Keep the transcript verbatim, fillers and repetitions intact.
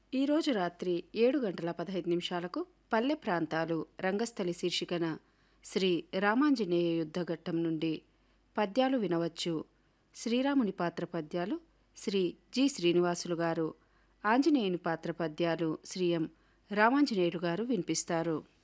ఈరోజు రాత్రి ఏడు గంటల పదహైదు నిమిషాలకు పల్లె ప్రాంతాలు రంగస్థలి శీర్షికన శ్రీ రామాంజనేయ యుద్ధఘట్టం నుండి పద్యాలు వినవచ్చు. శ్రీరాముని పాత్ర పద్యాలు శ్రీ జి శ్రీనివాసులు గారు, ఆంజనేయుని పాత్ర పద్యాలు శ్రీ ఎం రామాంజనేయులు గారు వినిపిస్తారు.